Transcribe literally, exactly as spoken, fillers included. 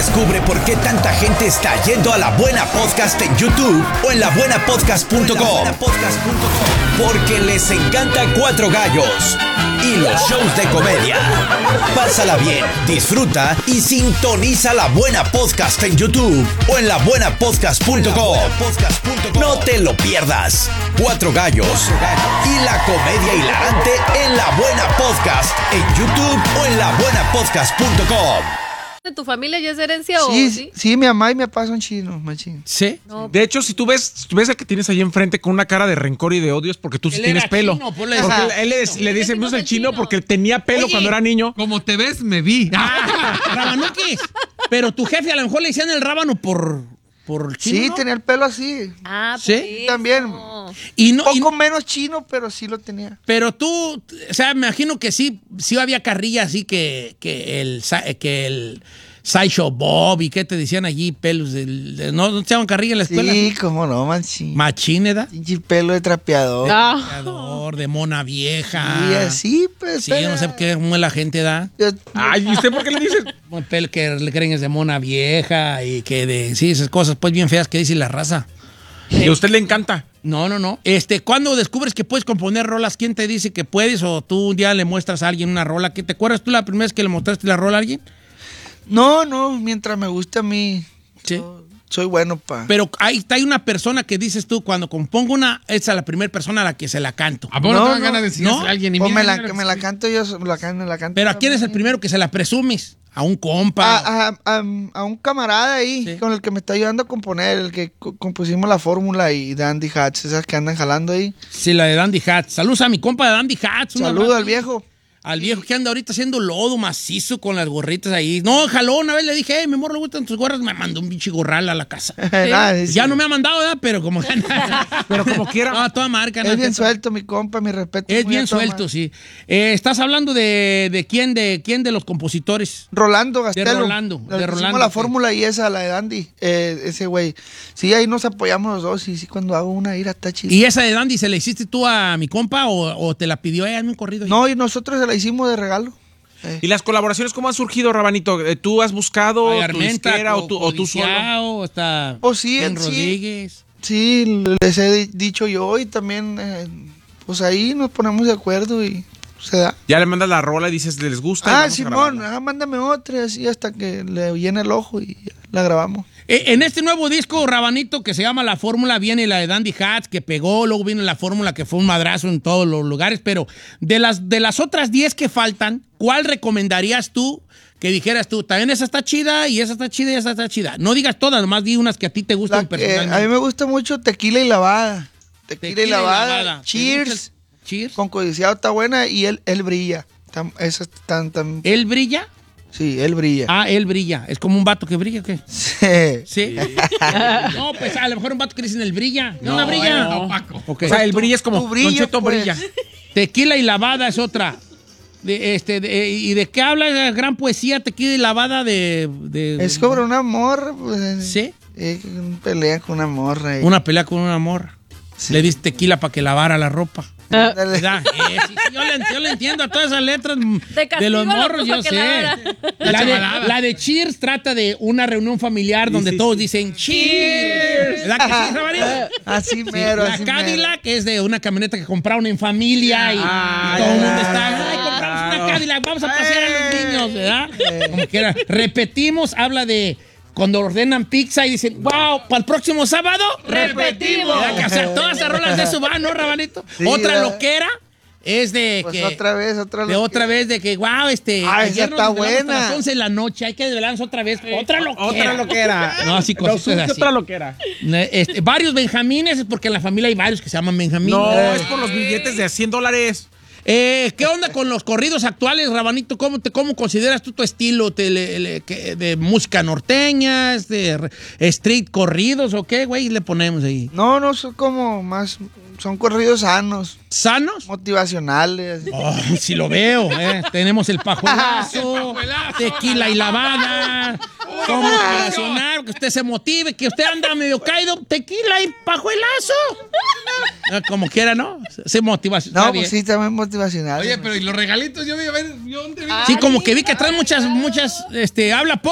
Descubre por qué tanta gente está yendo a La Buena Podcast en YouTube o en la buena podcast punto com. Porque les encanta Cuatro Gallos y los shows de comedia. Pásala bien, disfruta y sintoniza La Buena Podcast en YouTube o en la buena podcast punto com. No te lo pierdas. Cuatro Gallos y la comedia hilarante en La Buena Podcast en YouTube o en la buena podcast punto com. ¿De tu familia ya es herencia sí, o sí? Sí, mi mamá y mi papá son chinos, machín. ¿Sí? No. De hecho, si tú ves, si tú ves al que tienes ahí enfrente con una cara de rencor y de odio es porque tú sí Él tienes era pelo. chino, ponle- Porque Ajá. él, él le, le dice, Decimos "Pues el el chino", chino. porque tenía pelo Oye, cuando era niño. Como te ves, me vi. Ah, Rabanuquis. Pero tu jefe a lo mejor le decían el rábano por, por el chino, Sí, ¿no? tenía el pelo así. Ah, ¿Sí? pues eso. También. Y no, y- Poco menos chino, pero sí lo tenía. pero tú, o sea, me imagino que sí, sí había carrilla así que, que el sa- que el Sideshow Bob y qué te decían allí, pelos del, de- ¿no, no te llaman carrilla en la escuela? Sí, cómo no, machín. Machín, ¿edad? Pinche pelo de trapeador. Ah. Creador, de mona vieja. Y así, pues. Sí, yo no sé qué, cómo es la gente da. Yo- Ay, ¿y usted por qué le dice? Un pelo que le creen es de mona vieja y que de, sí, esas cosas pues bien feas que dice la raza. Y a usted le encanta. No, no, no. Este, ¿cuándo descubres que puedes componer rolas? ¿Quién te dice que puedes? O tú un día le muestras a alguien una rola. ¿Qué te acuerdas tú la primera vez que le mostraste la rola a alguien? No, no, mientras me guste a mí. Sí. yo soy bueno, pa. Pero ahí está, hay una persona que dices tú, cuando compongo una, esa es la primera persona a la que se la canto. ¿A poco no, No, te dan no, ganas de enseñarse no. a alguien? Y O mira, me la, mira, que me la canto yo, me la, can- me la canto. Pero ¿a quién es el primero que se la presumes? ¿A un compa? A, a- a- a un camarada ahí, Sí. con el que me está ayudando a componer, el que co- compusimos la fórmula y Dandy Hats, esas que andan jalando ahí. Sí, la de Dandy Hats. Saludos a mi compa de Dandy Hats. un Saludo abrazo. al viejo. Al viejo que anda ahorita haciendo lodo macizo con las gorritas ahí. No, jaló una vez, le dije, hey, mi amor, le gustan tus gorras. Me mandó un pinche gorral a la casa. Nada, es, Ya no me ha mandado, ¿verdad? Pero como Pero como quiera. No, a toda marca. es no, bien que- suelto, mi compa, mi respeto. Es muy a bien toda suelto, madre. sí. Eh, ¿Estás hablando de, de quién, de quién de los compositores? Rolando Gastelo. Rolando, El de que hicimos Rolando, la sí. fórmula y esa, la de Dandy. Eh, ese güey. Sí, ahí nos apoyamos los dos. Y sí, cuando hago una ira está chido. ¿Y esa de Dandy se la hiciste tú a mi compa o, o te la pidió ella? Hazme un corrido. No, y nosotros se la hicimos de regalo. Eh, ¿Y las colaboraciones cómo han surgido, Rabanito? Eh, ¿Tú has buscado Ay, tu Armenta, disquera o Co- tú, o tú solo? Codiciao, está Pues sí, Ken sí. Rodríguez. Sí, les he di- dicho yo y también, eh, pues ahí nos ponemos de acuerdo y se da. Ya le mandas la rola y dices, ¿les gusta? Y Ah, vamos a Simón, grabarla. ah, mándame otra, así hasta que le llene el ojo y ya la grabamos. Eh, En este nuevo disco, Rabanito, que se llama La Fórmula, viene la de Dandy Hats, que pegó, luego viene La Fórmula, que fue un madrazo en todos los lugares, pero de las, de las otras diez que faltan, ¿cuál recomendarías tú que dijeras tú? También esa está chida, y esa está chida, y esa está chida. No digas todas, nomás di unas que a ti te gustan La que- personalmente. a mí me gusta mucho Tequila y Lavada. Tequila, Tequila y Lavada. ¿Te Cheers. gusta el- Cheers. Con Codiciado está buena y él, él brilla. Tam- Esa tan, tan, ¿Él brilla? sí, él brilla. Ah, él brilla. ¿Es como un vato que brilla o qué? Sí. Sí. No, pues a lo mejor un vato que dicen el brilla. ¿No, no brilla? no, Paco. Ok. O sea, el brillo es como tu brillo, Don Cheto pues. brilla. Tequila y Lavada es otra. De, este, de- ¿Y de qué habla la gran poesía Tequila y Lavada? De, de- Es sobre una morra. Pues, ¿Sí? eh, pelea con una morra. y- Una pelea con una morra. Sí. Le diste tequila para que lavara la ropa. Ándale. ¿Verdad? Eh, sí, sí, yo, le, yo le entiendo a todas esas letras mm, de, castigo los la morros, puso yo que sé. lavara. La de, la de Cheers trata de una reunión familiar donde sí, todos sí. dicen Cheers. ¿Verdad que sí, Rabanito? Así Sí, mero, la así Cadillac es de una camioneta que compraron en familia y, Ah, y todo el mundo ya, está, ay, compramos una claro. Cadillac, vamos a pasear a los niños, ¿verdad? Como quiera. Repetimos, habla de cuando ordenan pizza y dicen, wow, para el próximo sábado, Repetimos. ¿verdad? Que, o sea, todas esas rolas de eso van, ¿no, Rabanito? Sí, otra ¿verdad? loquera es de Pues que... otra vez, otra De lo otra que- vez, de que, wow, este. Ah, esa ayer nos está desvelamos hasta buena. las once de la noche, hay que desvelarnos otra vez. Otra loquera. Otra loquera. No, así Lo cosas suyo, así. otra loquera. Ne- este, varios Benjamines, es porque en la familia hay varios que se llaman Benjamín. No, Eh, es por los billetes de cien dólares. eh, ¿Qué onda con los corridos actuales, Rabanito? ¿Cómo, te, cómo consideras tú tu estilo te- le- le- que- de música norteña, de re- street corridos o qué, güey? Le ponemos ahí. No, no, son como más, son corridos sanos, ¿Sanos? motivacionales. así. Oh, si lo veo, eh. Tenemos el pajuelazo, tequila y lavada. ¿Cómo motivacionar? Que usted se motive, que usted anda medio caído, tequila y pajuelazo. Ah, como quiera, ¿no? Se motiva. No, pues sí, también motivacionales. Oye, pero ¿y los regalitos? Yo vi, a ver, yo dónde vi. Sí, como que vi que traen muchas, muchas, este, habla poco.